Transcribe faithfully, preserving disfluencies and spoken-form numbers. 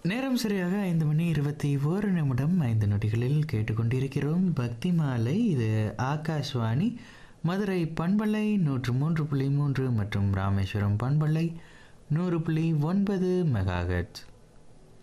நேரம் சரியாக ஐந்து மணி இருபத்தி ஓரு நிமிடம் ஐந்து நொடிகளில் கேட்டுக்கொண்டிருக்கிறோம் பக்தி மாலை. இது ஆகாஷ்வாணி மதுரை பண்பலை நூற்று மூன்று புள்ளி மூன்று மற்றும் ராமேஸ்வரம் பண்பலை நூறு புள்ளி ஒன்பது மெகாஹெர்ட்ஸ்.